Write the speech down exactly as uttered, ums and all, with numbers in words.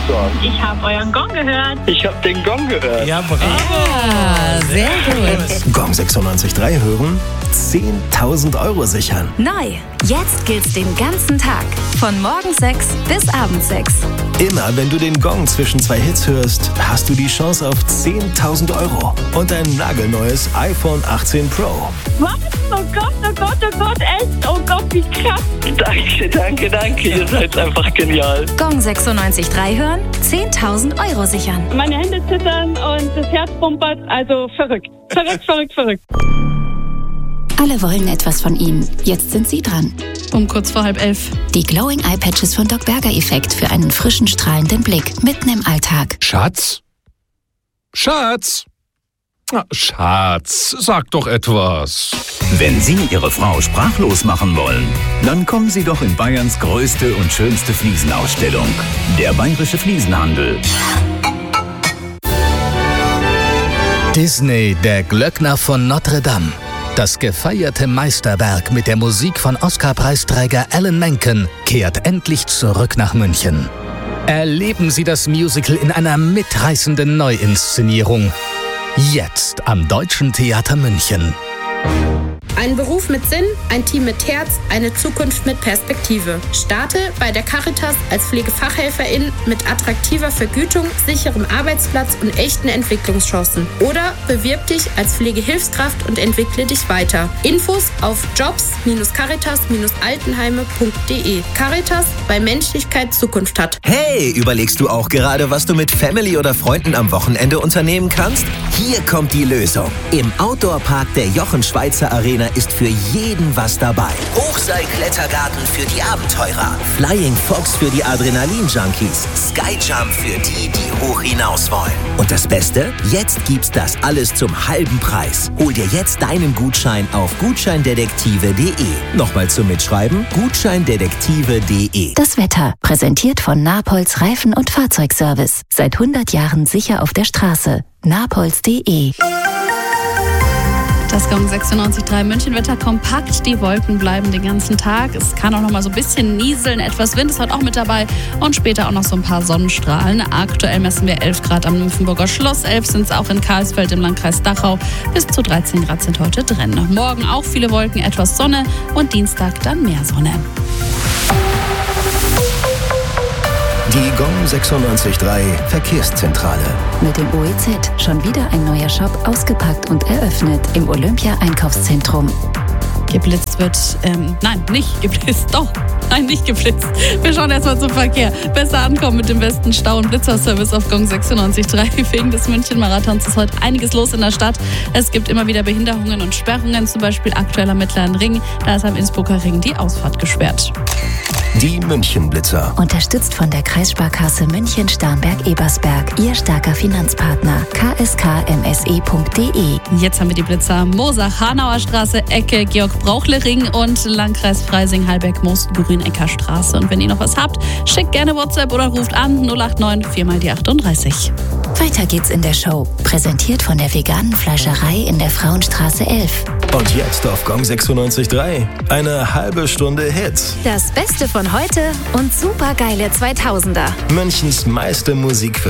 Gong. Ich habe euren Gong gehört. Ich habe den Gong gehört. Ja, bravo. Ah, sehr gut. Gong sechsundneunzig Komma drei hören, zehntausend Euro sichern. Neu. Jetzt gilt's den ganzen Tag. Von morgens sechs bis abends sechs. Immer wenn du den Gong zwischen zwei Hits hörst, hast du die Chance auf zehntausend Euro und ein nagelneues iPhone achtzehn Pro. Was? Oh Gott, oh Gott, oh Gott, echt? Oh Gott, wie krass. Danke, danke, danke. Ihr seid einfach genial. Gong sechsundneunzig Komma drei hören, zehntausend Euro sichern. Meine Hände zittern und das Herz pumpert, also verrückt. Verrückt, verrückt, verrückt. Alle wollen etwas von Ihnen. Jetzt sind Sie dran. Um kurz vor halb elf. Die Glowing Eye Patches von Doc Berger Effekt für einen frischen, strahlenden Blick mitten im Alltag. Schatz? Schatz? Na, Schatz, sag doch etwas. Wenn Sie Ihre Frau sprachlos machen wollen, dann kommen Sie doch in Bayerns größte und schönste Fliesenausstellung. Der Bayerische Fliesenhandel. Disney, der Glöckner von Notre Dame. Das gefeierte Meisterwerk mit der Musik von Oscar-Preisträger Alan Menken kehrt endlich zurück nach München. Erleben Sie das Musical in einer mitreißenden Neuinszenierung. Jetzt am Deutschen Theater München. Ein Beruf mit Sinn, ein Team mit Herz, eine Zukunft mit Perspektive. Starte bei der Caritas als Pflegefachhelferin mit attraktiver Vergütung, sicherem Arbeitsplatz und echten Entwicklungschancen. Oder bewirb dich als Pflegehilfskraft und entwickle dich weiter. Infos auf jobs Bindestrich caritas Bindestrich altenheime Punkt de. Caritas, weil Menschlichkeit Zukunft hat. Hey, überlegst du auch gerade, was du mit Family oder Freunden am Wochenende unternehmen kannst? Hier kommt die Lösung. Im Outdoor-Park der Jochen Schweizer Arena ist für jeden was dabei. Hochseil-Klettergarten für die Abenteurer, Flying Fox für die Adrenalin-Junkies, Skyjump für die, die hoch hinaus wollen. Und das Beste? Jetzt gibt's das alles zum halben Preis. Hol dir jetzt deinen Gutschein auf gutscheindetektive punkt de. Nochmal zum Mitschreiben: gutscheindetektive punkt de. Das Wetter, präsentiert von Napolz Reifen- und Fahrzeugservice. Seit hundert Jahren sicher auf der Straße. napolz punkt de. Das Gong sechsundneunzig Komma drei Münchenwetter kompakt. Die Wolken bleiben den ganzen Tag. Es kann auch noch mal so ein bisschen nieseln. Etwas Wind ist heute auch mit dabei. Und später auch noch so ein paar Sonnenstrahlen. Aktuell messen wir elf Grad am Nymphenburger Schloss. elf sind es auch in Karlsfeld im Landkreis Dachau. Bis zu dreizehn Grad sind heute drin. Morgen auch viele Wolken, etwas Sonne. Und Dienstag dann mehr Sonne. Die Gong sechsundneunzig Komma drei Verkehrszentrale. Mit dem O E Z schon wieder ein neuer Shop ausgepackt und eröffnet im Olympia-Einkaufszentrum. Geblitzt wird, ähm, nein, nicht geblitzt, doch, nein, nicht geblitzt. Wir schauen erstmal zum Verkehr. Besser ankommen mit dem besten Stau- und Blitzerservice auf Gong sechsundneunzig Komma drei. Wegen des München-Marathons ist heute einiges los in der Stadt. Es gibt immer wieder Behinderungen und Sperrungen, zum Beispiel aktuell am Mittleren Ring. Da ist am Innsbrucker Ring die Ausfahrt gesperrt. Die Münchenblitzer. Unterstützt von der Kreissparkasse München-Starnberg-Ebersberg. Ihr starker Finanzpartner. k s k m s e punkt de. Jetzt haben wir die Blitzer Moosach, Hanauer Straße, Ecke, Georg-Brauchle-Ring und Landkreis Freising-Halberg-Most-Grünecker Straße. Und wenn ihr noch was habt, schickt gerne WhatsApp oder ruft an null acht neun vier mal die achtunddreißig. Weiter geht's in der Show. Präsentiert von der veganen Fleischerei in der Frauenstraße elf. Und jetzt auf Gong sechsundneunzig Komma drei. Eine halbe Stunde Hits. Das Beste von heute und supergeile zweitausender. Münchens meiste Musik für